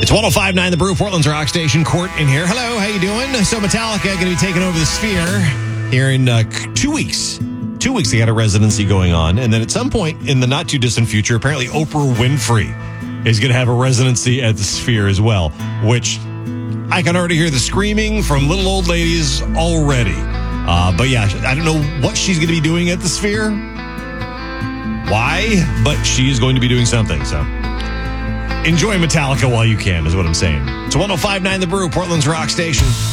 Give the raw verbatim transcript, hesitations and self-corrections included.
It's one oh five point nine The Brew, Portland's rock station. Court in here. Hello, how you doing? So Metallica going to be taking over the Sphere here in uh, two weeks. Two weeks they got a residency going on. And then at some point in the not too distant future, apparently Oprah Winfrey is going to have a residency at the Sphere as well, which I can already hear the screaming from little old ladies already. Uh, but yeah, I don't know what she's going to be doing at the Sphere. Why? But she is going to be doing something, so enjoy Metallica while you can, is what I'm saying. It's one oh five point nine The Brew, Portland's rock station.